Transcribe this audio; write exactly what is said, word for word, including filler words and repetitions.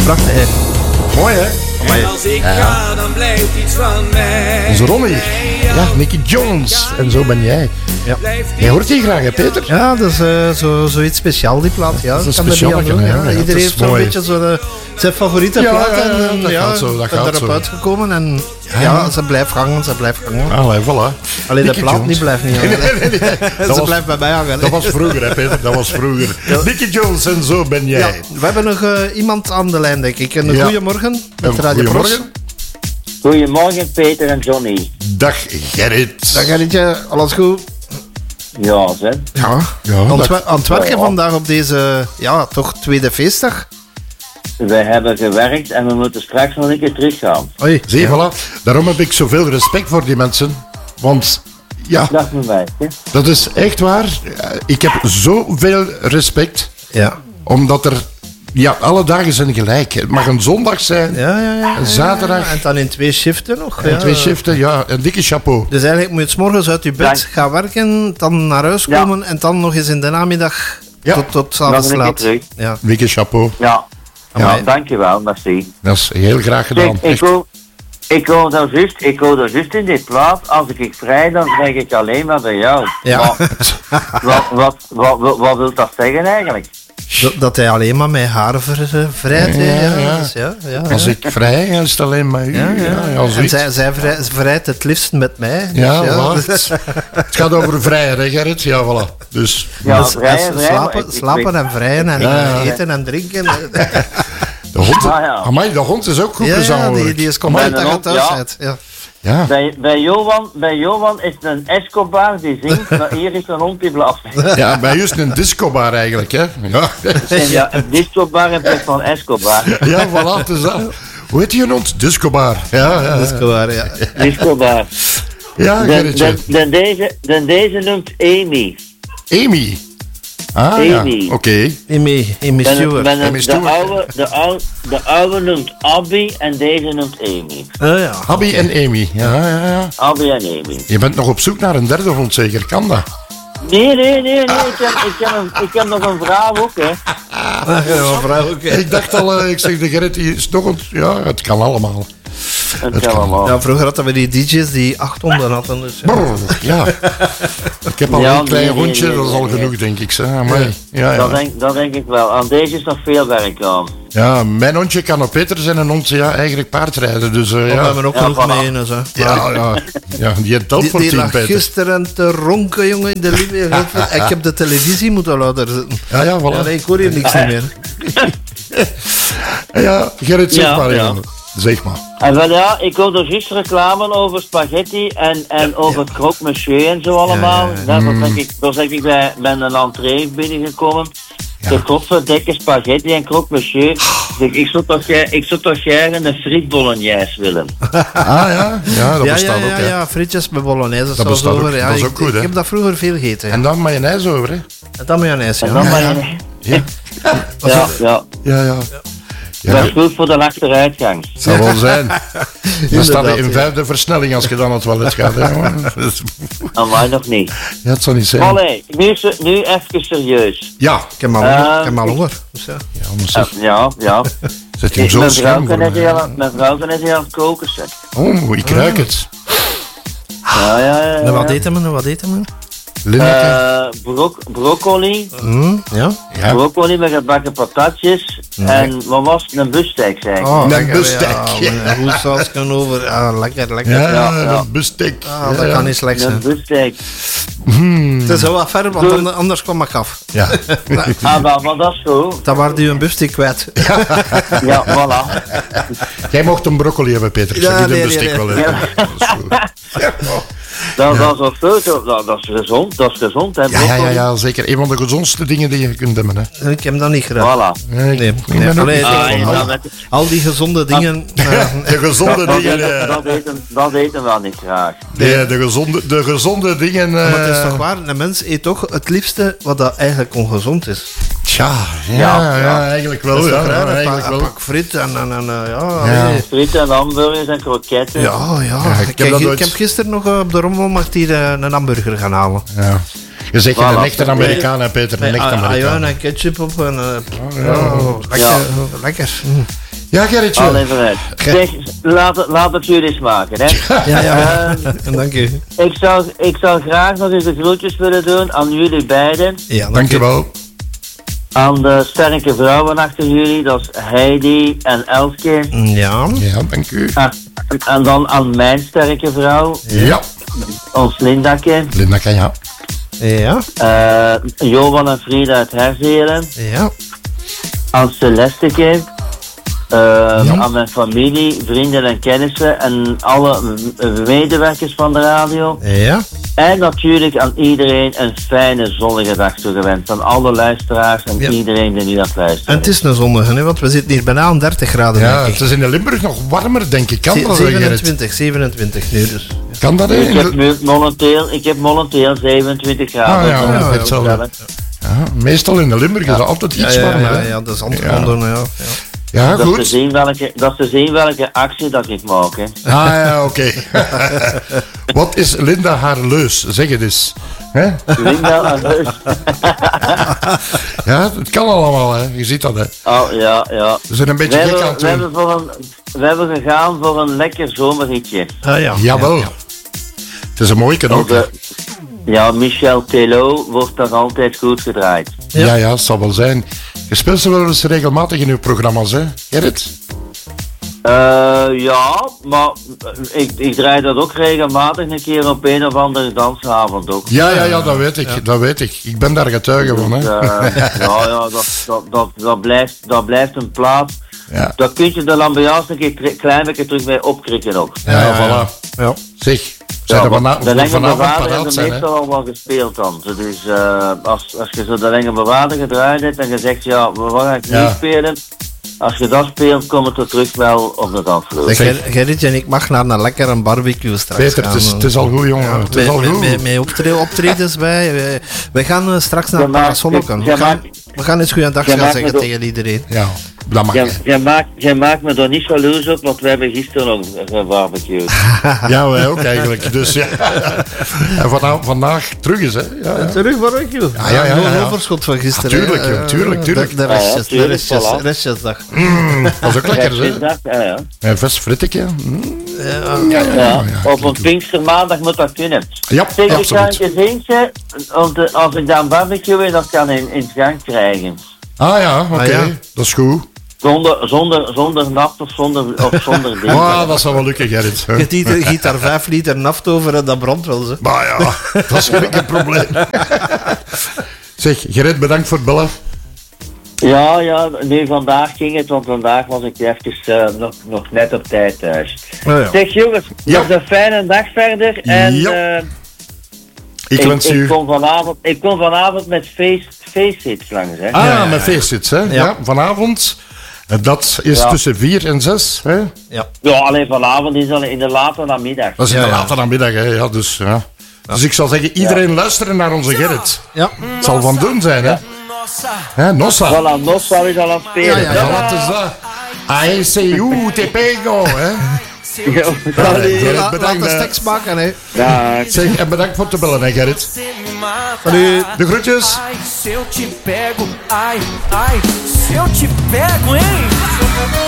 prachtig. Hè. Mooi, hè? En als ik ja. ga, dan blijft iets van mij. Onze Ronnie. Ja, Nicky Jones. En zo ben jij. Ja. Jij hoort die graag, hè, Peter? Ja, dat is uh, zo, zoiets speciaal, die plaat. Ja, dat is een kan speciaal. Ja, ja. Ja, iedereen heeft zo'n beetje zo'n... Uh, zijn favoriete ja, plaat. Ja, ja, en dat ja, gaat zo. Dat ben gaat erop zo. uitgekomen en ja, ja, ze blijft hangen, ze blijft hangen. Allee, voilà. Alleen de plaat niet blijft niet hangen. Nee, nee, nee, nee. Ze was, blijft bij mij hangen. Dat was vroeger, hè, Peter. Dat was vroeger. Ja. Nicky Jones en zo ben jij. Ja, we hebben nog uh, iemand aan de lijn, denk ik. Een ja. goeiemorgen met een Radio Pros. Goedemorgen, Peter en Johnny. Dag Gerrit. Dag Gerritje, alles goed? Ja, zeg. Ja, ja aan, het, aan het werken ja. vandaag op deze, ja, toch tweede feestdag. We hebben gewerkt en we moeten straks nog een keer teruggaan. Oei, zie je, ja. voilà. Daarom heb ik zoveel respect voor die mensen. Want, ja, dag met mij, hè? Dat is echt waar. Ik heb zoveel respect. Ja. Omdat er... Ja, alle dagen zijn gelijk. Het mag een zondag zijn, ja, ja, ja, een zaterdag. Ja, en dan in twee shiften nog. En ja. twee shiften, ja. Een dikke chapeau. Dus eigenlijk moet je 's morgens uit je bed Dank. gaan werken, dan naar huis komen ja. en dan nog eens in de namiddag ja. tot, tot 's avonds laat. Ja. Dikke chapeau. Ja. Ja, ja, dankjewel, merci. Dat is heel graag gedaan. Kijk, ik hoor, ik hoor dat juist, ik hoor dat juist in dit plaat. Als ik vrij, dan krijg ik alleen maar bij jou. Ja. Maar, wat, wat, wat, wat, wat wil dat zeggen eigenlijk? Dat, dat hij alleen maar met haar ver, vrijt. Ja, ja. Ja, dus ja, ja, als ja. ik vrij, is het alleen maar u. Ja, ja. Ja, en zij, zij vrij, vrijt het liefst met mij. Dus ja, ja. Voilà. Het gaat over vrijen, hè Gerrit? Ja, voilà. Dus, ja, dus, vrijen, vrijen, slapen, ik, slapen ik en vrijen en ja, ja. eten en drinken. De hond, ah, ja. Amai, de hond is ook goed ja, gezongen. Ja, die, die is compleet aan het thuis uit. Ja. Ja. Bij, bij, Johan, bij Johan is het een Escobar die zingt, maar hier is een hond die blaft. Ja, bij jou is het een discobar eigenlijk, hè? Ja, ja een discobar in plaats van Escobar. Ja, voilà, dus dat. Hoe heet die een hond? Discobar. Ja, ja. Discobar, ja. Discobar. Ja, Gerritje. De, de, deze, de deze noemt Amy. Amy? Ah, Amy. Ja, oké. Okay. Amy, Amy Stewart. Ben, ben de, oude, de, oude, de oude noemt Abby en deze noemt Amy. Oh ja. Abby en Amy, ja, ja, ja. Abby en Amy. Je bent nog op zoek naar een derde hond, zeker? Kan dat? Nee, nee, nee, nee. Ik heb, ik heb, een, ik heb nog een vrouw ook, hè. Ah, ja, een vrouw ook, hè. Ik dacht al, uh, ik zeg de Gerrit, die is nog een... Ja, het kan allemaal. Het, het kan allemaal. Ja, vroeger hadden we die D J's die acht honden hadden. Dus, ja. Brrr, ja. Ik heb al ja, een klein nee, hondje, nee, nee, dat is al nee, genoeg, nee. denk ik. Hè. Maar, ja, ja. Dat, denk, dat denk ik wel. Aan deze is nog veel werk aan. Ja, mijn hondje kan op Peter zijn en hond ja, eigenlijk paardrijden. Dus, uh, ja. We hebben ook ja, nog mee. Dus, ja, ja, ja, die heeft dat voor die tien, lag Peter. Gisteren te ronken, jongen, in de living. Ik heb de televisie moeten luider zetten. Ja, ja, voilà. Ja, nee, ik hoor hier niks meer. Ja, Gerrit, zeg ja, maar, ja. zeg maar. En wel, ja, ik hoorde juist reclame over spaghetti en, en ja, over ja. croque monsieur en zo allemaal. Ja, ja, ja. Daarvoor mm. ik, daar zeg ik bij, ben een entree binnengekomen. Ja. De godverdikke spaghetti en croque monsieur. Dus ik zou toch, ik zou toch graag een friet bolognese willen. Ah ja, ja dat ja, bestaat ja, ook. Ja, hè. ja, frietjes met bolognese. Dat bestaat over. ook, Ja, dat is ik, ook goed, hè. Ik heb dat vroeger veel gegeten. Ja. En dan mayonaise over, hè. En dan mayonaise, ja. En dan ja, mayonaise. Ja. Ja, ja. Ja, ja. Ja. Dat is goed voor de achteruitgang. Het zal wel zijn. Dan staat er in ja. vijfde versnelling als je dan het toilet gaat. Amai, nog niet. Ja, het zal niet zijn. Allee, nu, nu even serieus. Ja. Ik heb maar honger. Uh, ik heb maar honger. Dus ja. Ja, maar uh, ja, ja. Zet je hem zo scherm voor mij. Mijn vrouw kan net hier aan het koken zijn. Oh, ik ruik het. Ja, ja, ja. ja. En wat eten we? Wat eten we? Uh, bro- broccoli. Mm, ja. ja. Broccoli met gebakken patatjes. Nee. En wat was het? Een bustek, zeg ik. Oh, een bustek. Ja, ja. Hoe saus kan over. Ah, lekker, lekker. Ja, ja, ja. Een bustek. Ah, dat ja, kan niet slecht zijn. Een bustek. Hmm. Het is wel wat ver, want so, anders kwam ik af. Ja. Ah, maar, maar dat is goed. Dan waren u een bustek kwijt. Ja, voilà. Jij mocht een broccoli hebben, Peter. Ik ja, zou nee, een bustek nee, wel nee. hebben. Ja. Dat, ja. dat, is veel, dat, dat is gezond, dat is gezond, hè, ja, ja, ja, ja, zeker. Een van de gezondste dingen die je kunt hebben, hè. Ik heb dat niet gedaan. Voilà. Nee, nee. Ik ben ook nee, ah, nee, al, al die gezonde dingen... Ah, uh, de gezonde dat, dingen... Dat, dat, eten, dat eten we wel niet graag. Nee, de gezonde, de gezonde dingen... Uh, maar het is toch waar, een mens eet toch het liefste wat dat eigenlijk ongezond is. Tja, ja, ja, ja, ja eigenlijk wel. Ja, ja, een, eigenlijk pak, wel. een pak friet en... en, en uh, ja, ja. Nee. Friet en hamburgers en kroketten. Ja, ja. ja ik, ik, heb ik, ik heb gisteren nog uh, op de rommelmarkt hier uh, een hamburger gaan halen. Ja. Je zegt voilà, een echte Amerikaan, hè, Peter. Een echte Amerikaan. Ja, en ketchup op. En, uh, oh, ja. Oh, lekker. Ja. lekker. Mm. Ja, Gerritje. Al even uit. Zeg, laat, het, laat het jullie smaken, hè. Ja, ja. Uh, dank u. Ik zou, ik zou graag nog eens de groetjes willen doen aan jullie beiden. Ja, dank, dank je wel. Aan de sterke vrouwen achter jullie, dat is Heidi en Elske. Ja. Ja, dank u. Ah, en dan aan mijn sterke vrouw. Ja. Ons Lindake. Lindake, ja. Ja. Uh, Johan en Frida uit Herzelen. Ja. Aan Celesteke. Uh, ja. Aan mijn familie, vrienden en kennissen en alle medewerkers van de radio. Ja. En natuurlijk aan iedereen een fijne zonnige dag toegewenst. Aan alle luisteraars en ja. iedereen die nu aan het luisteren. En het is een zonnige, hè, want we zitten hier bijna aan dertig graden. Ja, het is in de Limburg nog warmer, denk ik. Kan Z- dat zevenentwintig, zevenentwintig nu dus. Ja. Kan dat, hè? Ik heb momenteel, ik heb momenteel zevenentwintig graden. Ah, ja, ja, ja, ja, ja. Ja, meestal in de Limburg ja. is het altijd iets ja, ja, warmer. Ja, ja, dat is Antwerpen. Ja. Ja, ja. Ja, dat goed. Is te zien welke, dat is te zien welke actie dat ik maak. Hè. Ah ja, oké. Okay. Wat is Linda haar leus? Zeg het eens. Hè? Linda haar leus. Ja, het kan allemaal, hè. Je ziet dat, hè. Oh, ja, ja. We zijn een beetje we gek hebben, aan het we hebben, voor een, we hebben gegaan voor een lekker zomerritje. Ah, ja. Jawel. Ja, ja. Het is een mooi cadeau. De, ja, Michel Tello wordt daar altijd goed gedraaid. Ja, ja, ja, het zal wel zijn. Je speelt ze wel eens regelmatig in uw programma's, hè, Gerrit? Uh, ja, maar ik, ik draai dat ook regelmatig een keer op een of andere dansavond ook. Ja, ja, ja, dat weet ik, ja. dat weet ik. Ik ben daar getuige van, hè. Dus, uh, ja, ja, dat, dat, dat, dat, blijft, dat blijft een plaats. Ja. Daar kun je de ambiance een keer klein beetje terug bij opkrikken ook. Ja, ja, voilà. Ja. Zeg, zijn ja, er vana- de Lenge Bewaarder paraat hebben zijn, meestal al wel gespeeld dan. Dus uh, als, als je zo de Lenge Bewaarder gedraaid hebt en je zegt, ja, we gaan het ja. niet spelen. Als je dat speelt, komt het er terug wel op de dansvloer. Gerrit en ik mag naar een lekkere barbecue straks Peter, gaan. Het is, het is al goed, jongen. Ja, het is al goed. Met, met optre- optredens bij. We, we gaan uh, straks naar Parasolokken. We gaan, we gaan eens goeiedag gaan zeggen door, tegen iedereen. Ja, dat mag. Jij maakt, jij maakt me er niet jaloers op, want we hebben gisteren nog een barbecue. Ja, wij ook eigenlijk. Dus ja. En vanavond, vandaag terug is, hè. Ja, ja. Terug barbecue. Ja, ja, ja. Een ja. overschot van gisteren. Ja, tuurlijk, joh, tuurlijk, tuurlijk. De, de restjes, ja, ja, tuurlijk, de restjes, voilà. restjesdag. Mm, dat is ook lekker, hè. Ja, ja. Een vers frittetje. Mm. Ja, ja, ja, ja. Op een Pinkstermaandag moet dat kunnen. Ja, zeg, absoluut. Ik ga eentje, als ik dan barbecue dat kan in, in het gang krijgen. Ah ja, oké. Okay. Ah, ja. Dat is goed. Zonder, zonder, zonder naft of zonder, of zonder ding. Ah, dat zou wel lukken, Gerrit. Je giet daar vijf liter naft over en dat brandt wel, zo. Maar ja, dat is geen probleem. Zeg, Gerrit, bedankt voor het bellen. Ja, ja, nu vandaag ging het, want vandaag was ik even uh, nog, nog net op tijd thuis. Oh, ja. Zeg jongens, ja. nog een fijne dag verder. En ja. uh, ik wens ik, u... Ik kom vanavond, ik kom vanavond met face, face-hits langs, hè. Ah, ja, ja, met face-hits, hè. Ja. ja, vanavond. Dat is ja. tussen vier en zes, hè. Ja. Ja, alleen vanavond is al in de late namiddag. Dat is in ja, de ja. late namiddag, hè. Ja, dus, ja. Dus ik zal zeggen, iedereen ja. luisteren naar onze Gerrit. Ja. Het zal van doen zijn, hè. Hè, Nossa. Voilà, Nossa is al aan het spelen. Ja, ja, ja. Wat is dat? A S U te pego, hè. Ja, Laat, laat de steks maken, hè. Ja. Zeg, en bedankt voor te bellen, hè, Gerrit. Salut. De groetjes. Ai, se eu te pego, ai, ai, se eu te pego, hein?